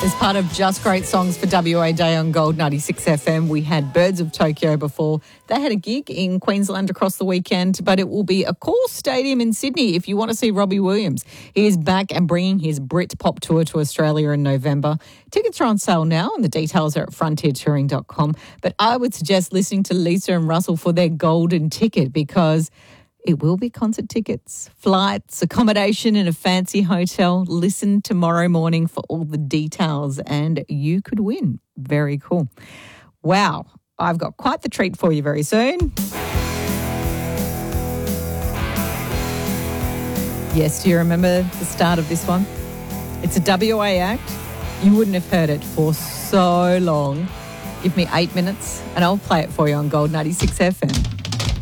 As part of Just Great Songs for WA Day on Gold 96 FM, we had Birds of Tokyo before. They had a gig in Queensland across the weekend, but it will be a Cool Stadium in Sydney if you want to see Robbie Williams. He is back and bringing his Brit Pop Tour to Australia in November. Tickets are on sale now and the details are at frontiertouring.com. But I would suggest listening to Lisa and Russell for their golden ticket because it will be concert tickets, flights, accommodation in a fancy hotel. Listen tomorrow morning for all the details and you could win. Very cool. Wow, I've got quite the treat for you very soon. Yes, do you remember the start of this one? It's a WA act. You wouldn't have heard it for so long. Give me 8 minutes and I'll play it for you on Gold 96 FM.